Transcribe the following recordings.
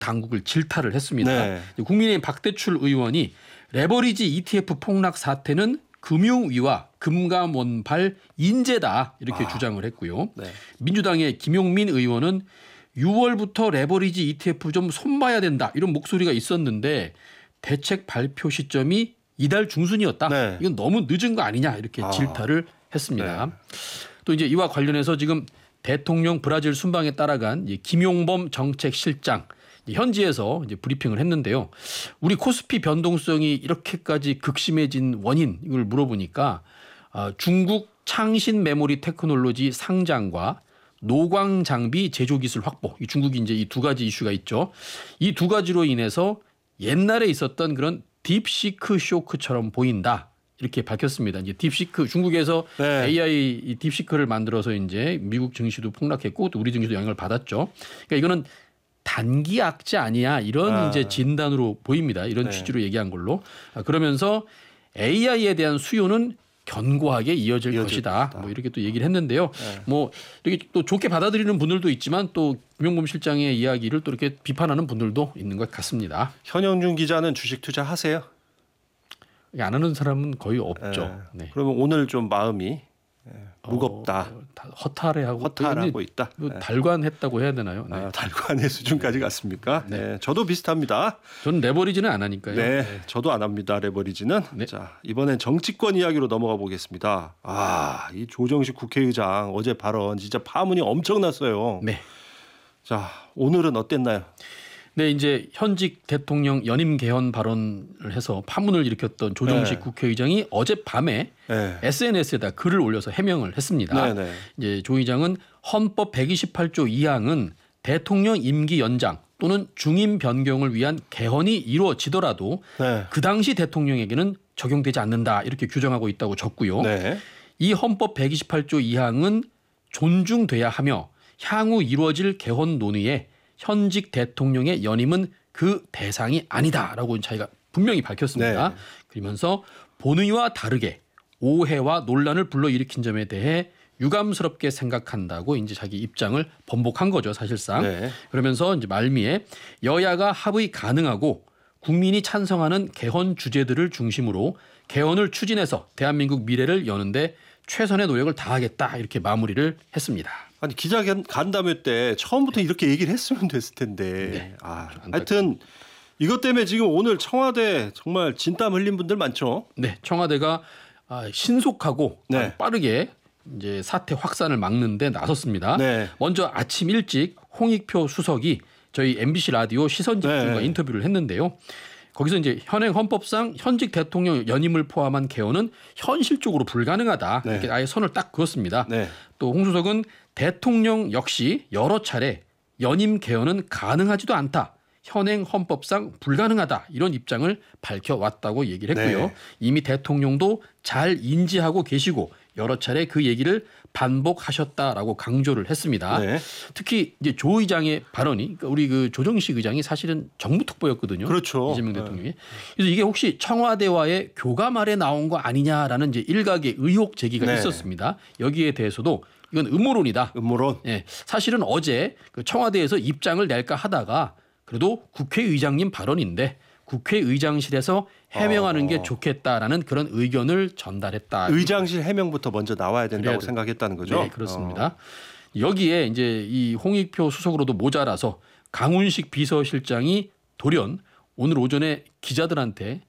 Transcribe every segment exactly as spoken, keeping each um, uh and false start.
당국을 질타를 했습니다. 네. 국민의힘 박대출 의원이 레버리지 이티에프 폭락 사태는 금융위와 금감원발 인재다 이렇게 아. 주장을 했고요. 네. 민주당의 김용민 의원은 유월부터 레버리지 이티에프 좀 손봐야 된다 이런 목소리가 있었는데 대책 발표 시점이 이달 중순이었다. 네. 이건 너무 늦은 거 아니냐 이렇게 아. 질타를 했습니다. 네. 또 이제 이와 관련해서 지금 대통령 브라질 순방에 따라간 김용범 정책실장 현지에서 이제 브리핑을 했는데요. 우리 코스피 변동성이 이렇게까지 극심해진 원인 이걸 물어보니까 중국 창신 메모리 테크놀로지 상장과 노광 장비 제조 기술 확보. 이 중국이 이제 이 두 가지 이슈가 있죠. 이 두 가지로 인해서 옛날에 있었던 그런 딥시크 쇼크처럼 보인다. 이렇게 밝혔습니다. 이제 딥시크 중국에서 네. 에이아이 딥시크를 만들어서 이제 미국 증시도 폭락했고 또 우리 증시도 영향을 받았죠. 그러니까 이거는 단기 악재 아니야 이런 아. 이제 진단으로 보입니다. 이런 네. 취지로 얘기한 걸로. 그러면서 에이아이에 대한 수요는 견고하게 이어질 이어질 것이다. 것이다. 뭐 이렇게 또 얘기를 했는데요. 네. 뭐 이렇게 또 좋게 받아들이는 분들도 있지만 또 김용범 실장의 이야기를 또 이렇게 비판하는 분들도 있는 것 같습니다. 현영준 기자는 주식 투자하세요? 안 하는 사람은 거의 없죠. 네. 네. 그러면 오늘 좀 마음이 무겁다. 어, 다 허탈해하고 허탈하고 있다. 뭐 네. 달관했다고 해야 되나요? 네. 아, 달관의 수준까지 갔습니까? 네. 네. 저도 비슷합니다. 저는 레버리지는 안 하니까요. 네, 네. 저도 안 합니다. 레버리지는. 네. 자, 이번엔 정치권 이야기로 넘어가 보겠습니다. 아, 이 조정식 국회의장 어제 발언 진짜 파문이 엄청났어요. 네. 자, 오늘은 어땠나요? 네, 이제 현직 대통령 연임 개헌 발언을 해서 파문을 일으켰던 조정식 네. 국회의장이 어젯밤에 네. 에스엔에스에다 글을 올려서 해명을 했습니다. 네, 네. 이제 조 의장은 헌법 백이십팔 조 이 항은 대통령 임기 연장 또는 중임 변경을 위한 개헌이 이루어지더라도 네. 그 당시 대통령에게는 적용되지 않는다 이렇게 규정하고 있다고 적고요. 네. 이 헌법 백이십팔 조 이 항은 존중돼야 하며 향후 이루어질 개헌 논의에 현직 대통령의 연임은 그 대상이 아니다라고 자기가 분명히 밝혔습니다. 네. 그러면서 본의와 다르게 오해와 논란을 불러일으킨 점에 대해 유감스럽게 생각한다고 이제 자기 입장을 번복한 거죠, 사실상. 네. 그러면서 이제 말미에 여야가 합의 가능하고 국민이 찬성하는 개헌 주제들을 중심으로 개헌을 추진해서 대한민국 미래를 여는데 최선의 노력을 다하겠다 이렇게 마무리를 했습니다. 아니 기자 간담회 때 처음부터 이렇게 얘기를 했으면 됐을 텐데. 네. 아, 하여튼 이것 때문에 지금 오늘 청와대 정말 진땀 흘린 분들 많죠. 네, 청와대가 신속하고 네. 빠르게 이제 사태 확산을 막는데 나섰습니다. 네. 먼저 아침 일찍 홍익표 수석이 저희 엠비씨 라디오 시선집중과 네. 인터뷰를 했는데요. 거기서 이제 현행 헌법상 현직 대통령 연임을 포함한 개헌은 현실적으로 불가능하다. 네. 이렇게 아예 선을 딱 그었습니다. 네. 또 홍 수석은 대통령 역시 여러 차례 연임 개헌은 가능하지도 않다. 현행 헌법상 불가능하다. 이런 입장을 밝혀왔다고 얘기를 했고요. 네. 이미 대통령도 잘 인지하고 계시고 여러 차례 그 얘기를 반복하셨다라고 강조를 했습니다. 네. 특히 이제 조 의장의 발언이 그러니까 우리 그 조정식 의장이 사실은 정무특보였거든요. 그렇죠. 이재명 네. 대통령이. 그래서 이게 혹시 청와대와의 교감 아래 나온 거 아니냐라는 이제 일각의 의혹 제기가 네. 있었습니다. 여기에 대해서도 이건 음모론이다. 음모론. 예, 사실은 어제 그 청와대에서 입장을 낼까 하다가 그래도 국회의장님 발언인데 국회의장실에서 해명하는 어. 게 좋겠다라는 그런 의견을 전달했다. 의장실 해명부터 먼저 나와야 된다고 그래야 생각했다는 거죠. 네, 그렇습니다. 어. 여기에 이제 이 홍익표 수석으로도 모자라서 강훈식 비서실장이 돌연 오늘 오전에 기자들한테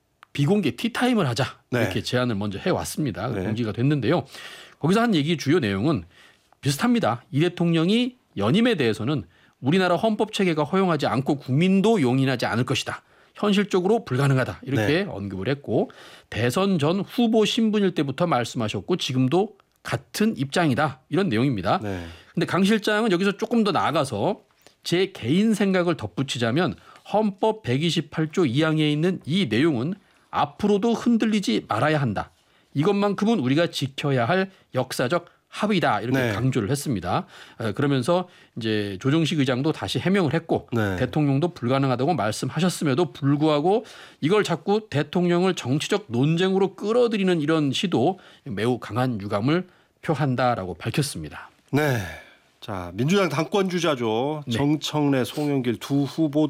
비공개 티타임을 하자 이렇게 네. 제안을 먼저 해왔습니다. 네. 공지가 됐는데요. 거기서 한 얘기 주요 내용은 비슷합니다. 이 대통령이 연임에 대해서는 우리나라 헌법 체계가 허용하지 않고 국민도 용인하지 않을 것이다. 현실적으로 불가능하다. 이렇게 네. 언급을 했고 대선 전 후보 신분일 때부터 말씀하셨고 지금도 같은 입장이다. 이런 내용입니다. 네. 근데 강 실장은 여기서 조금 더 나아가서 제 개인 생각을 덧붙이자면 헌법 백이십팔 조 이 항에 있는 이 내용은 앞으로도 흔들리지 말아야 한다. 이것만큼은 우리가 지켜야 할 역사적 합의다 이렇게 네. 강조를 했습니다. 그러면서 이제 조정식 의장도 다시 해명을 했고 네. 대통령도 불가능하다고 말씀하셨음에도 불구하고 이걸 자꾸 대통령을 정치적 논쟁으로 끌어들이는 이런 시도 매우 강한 유감을 표한다라고 밝혔습니다. 네. 자, 민주당 당권 주자죠. 네. 정청래, 송영길 두 후보